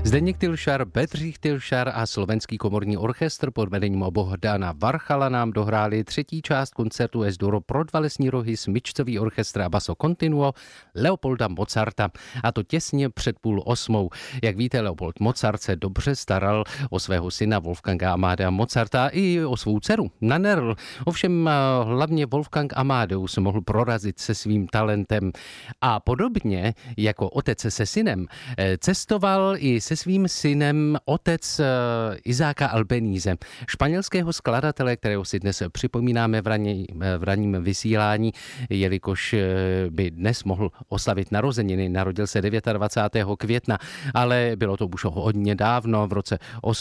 Zdeněk Tylšar, Bedřich Tylšar a slovenský komorní orchestr pod vedením Bohdana Varchala nám dohráli třetí část koncertu S-dur pro dva lesní rohy, smyčcový orchestr a basso continuo Leopolda Mozarta. A to těsně před 7:30. Jak víte, Leopold Mozart se dobře staral o svého syna Wolfganga Amadea Mozarta i o svou dceru Nannerl. Ovšem hlavně Wolfgang Amadeus mohl prorazit se svým talentem. A podobně jako otec se synem cestoval i se svým synem otec Izáka Albénize, španělského skladatele, kterého si dnes připomínáme v ranním vysílání, jelikož by dnes mohl oslavit narozeniny. Narodil se 29. května, ale bylo to už hodně dávno, v roce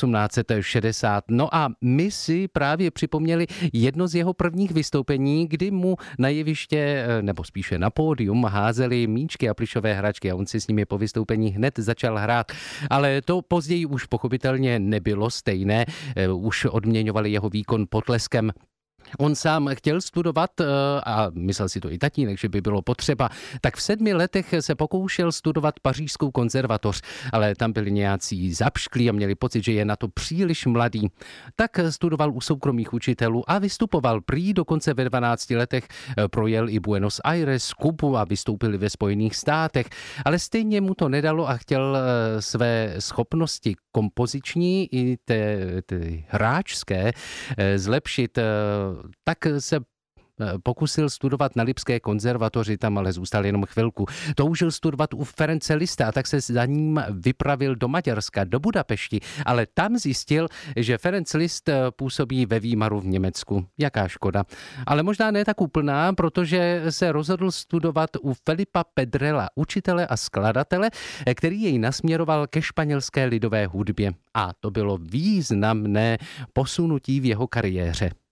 1860. No a my si právě připomněli jedno z jeho prvních vystoupení, kdy mu na jeviště, nebo spíše na pódium, házeli míčky a plyšové hračky a on si s nimi po vystoupení hned začal hrát. Ale to později už pochopitelně nebylo stejné. Už odměňovali jeho výkon potleskem. On sám chtěl studovat a myslel si to i tatínek, že by bylo potřeba, tak v 7 letech se pokoušel studovat Pařížskou konzervatoř, ale tam byli nějací zapšklí a měli pocit, že je na to příliš mladý. Tak studoval u soukromých učitelů a vystupoval. Prý dokonce ve 12 letech projel i Buenos Aires, Kubu a vystoupili ve Spojených státech, ale stejně mu to nedalo a chtěl své schopnosti kompoziční i ty hráčské zlepšit. Tak se pokusil studovat na Lipské konzervatoři, tam ale zůstal jenom chvilku. Toužil studovat u Ference Lista, tak se za ním vypravil do Maďarska, do Budapešti, ale tam zjistil, že Ferenc Liszt působí ve Výmaru v Německu. Jaká škoda. Ale možná ne tak úplná, protože se rozhodl studovat u Felipa Pedrela, učitele a skladatele, který jej nasměroval ke španělské lidové hudbě. A to bylo významné posunutí v jeho kariéře.